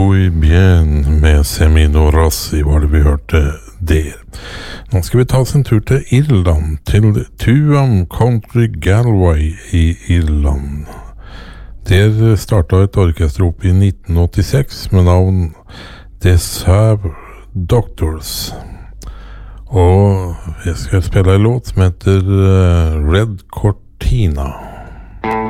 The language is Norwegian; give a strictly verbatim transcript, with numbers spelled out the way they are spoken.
Muy bien med Semino Rossi var det vi hørte der. Nå skal vi ta oss en tur til Irland, til Tuam Country Galway i Irland. Der startet et orkester opp i nitten åttiseks med navn The Sab Doctors. Og jeg skal spille en låt som heter Red Cortina.